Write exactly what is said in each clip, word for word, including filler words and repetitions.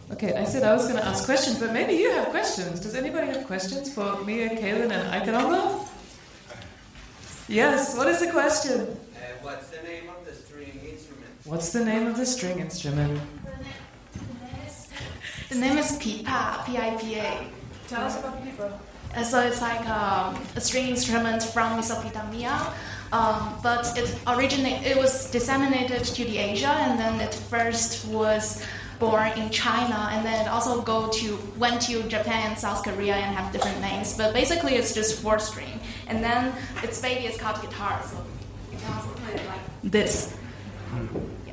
Okay, I said I was going to ask questions, but maybe you have questions. Does anybody have questions for Mia, Kaylin, and Aikaramba? Yes, what is the question? Uh, what's the name of the string instrument? What's the name of the string instrument? The name is pipa, P I P A. Tell us about pipa. Uh, so it's like um, a string instrument from Mesopotamia, um, but it originated. It was disseminated to the Asia, and then it first was born in China, and then it also go to went to Japan and South Korea and have different names. But basically, it's just four string, and then its baby is called guitar. So you can also play it like this. Yeah.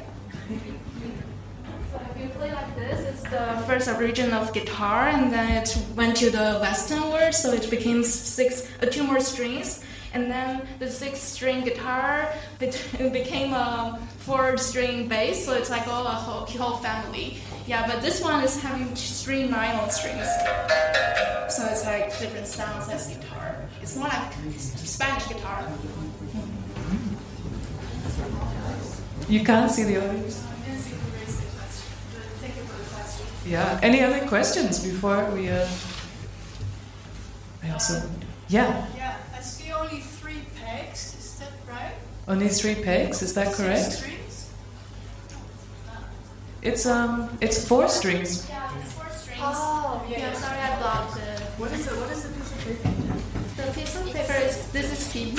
So if you play like this, it's the first origin of guitar, and then it went to the Western world, so it became six, uh, two more strings, and then the six-string guitar it became a four-string bass, so it's like all a whole, whole family. Yeah, but this one is having three nylon strings, so it's like different sounds as guitar. It's more like Spanish guitar. You can't see the audience. Yeah. Any other questions before we? Uh... I also. Yeah. Yeah. I see only three pegs. Is that right? Only three pegs. Is that correct? Six strings? It's um. It's four strings. Yeah, it's four strings. Oh, yeah. Yeah, sorry I blocked it. What is it? What is the piece of paper? The piece of paper is this is pipa.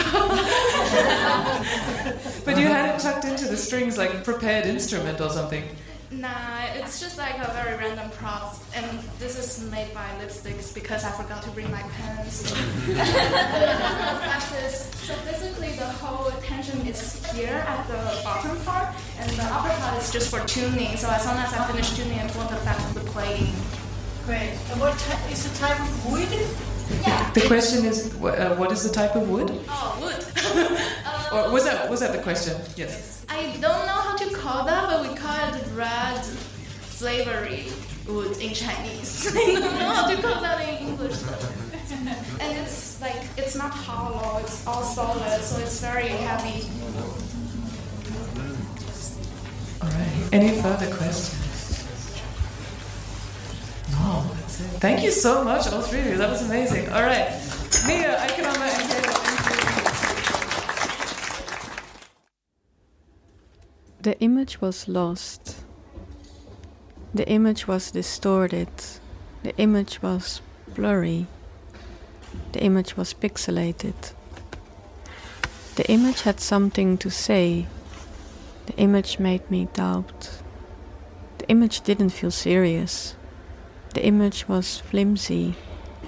But you had it tucked into the strings like a prepared instrument or something. Nah, it's just like a very random prop, and this is made by lipsticks because I forgot to bring my pens. Practice. So basically, the whole tension is here at the bottom part, and the upper part is just for tuning. So as soon as I finish tuning, it won't affect the playing. Great. And what ty- is the type of wood? Yeah. The question is, wh- uh, what is the type of wood? Oh, wood. Or was that was that the question? Yes. I don't know how to call that, but we call it red flavory wood in Chinese. I don't know how to call that in English. And it's like, it's not hollow, it's all solid, so it's very heavy. All right. Any further questions? No, that's it. Thank you so much, all three of you. That was amazing. All right. Mia, Aikaramba, and Kaylin, thank you. The image was lost. The image was distorted. The image was blurry. The image was pixelated. The image had something to say. The image made me doubt. The image didn't feel serious. The image was flimsy.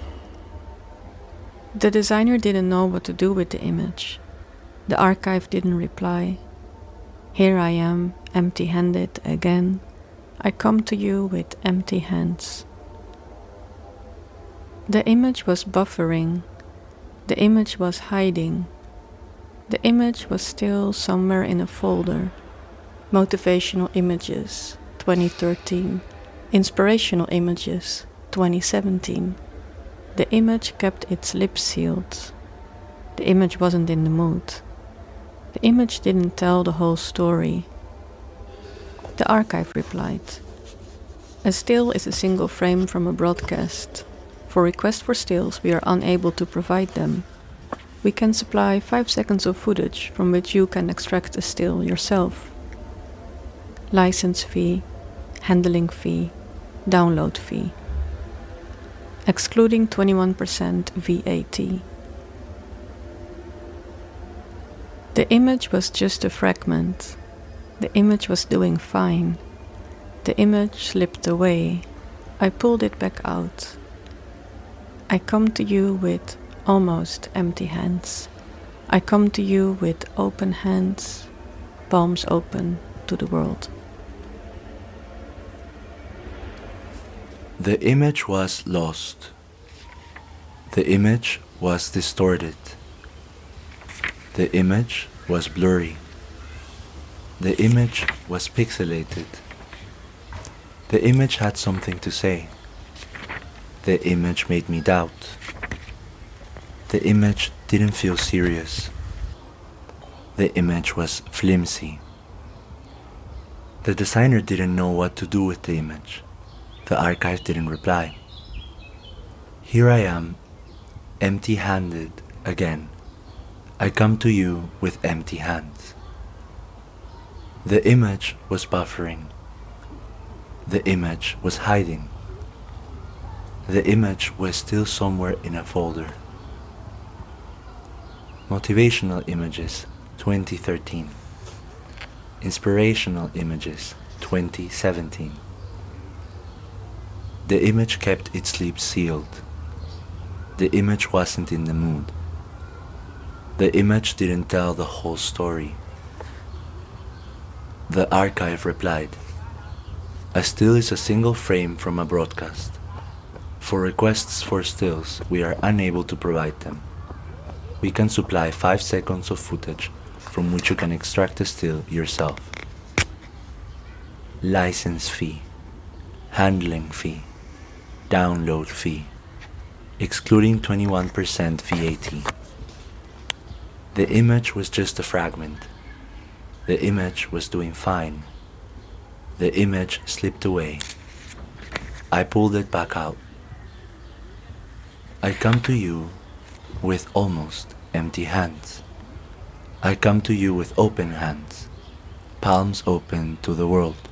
The designer didn't know what to do with the image. The archive didn't reply. Here I am, empty-handed again. I come to you with empty hands. The image was buffering. The image was hiding. The image was still somewhere in a folder. Motivational images, twenty thirteen. Inspirational images, twenty seventeen. The image kept its lips sealed. The image wasn't in the mood. The image didn't tell the whole story. The archive replied. A still is a single frame from a broadcast. For requests for stills, we are unable to provide them. We can supply five seconds of footage from which you can extract a still yourself. License fee, handling fee, download fee. Excluding twenty-one percent V A T. The image was just a fragment. The image was doing fine. The image slipped away. I pulled it back out. I come to you with almost empty hands. I come to you with open hands, palms open to the world. The image was lost. The image was distorted. The image was blurry. The image was pixelated. The image had something to say. The image made me doubt. The image didn't feel serious. The image was flimsy. The designer didn't know what to do with the image. The archive didn't reply. Here I am, empty-handed again. I come to you with empty hands. The image was buffering. The image was hiding. The image was still somewhere in a folder. Motivational Images, twenty thirteen. Inspirational Images, twenty seventeen. The image kept its lips sealed. The image wasn't in the mood. The image didn't tell the whole story. The archive replied, a still is a single frame from a broadcast. For requests for stills, we are unable to provide them. We can supply five seconds of footage from which you can extract a still yourself. License fee, handling fee, download fee, excluding twenty-one percent V A T. The image was just a fragment. The image was doing fine. The image slipped away. I pulled it back out. I come to you with almost empty hands. I come to you with open hands, palms open to the world.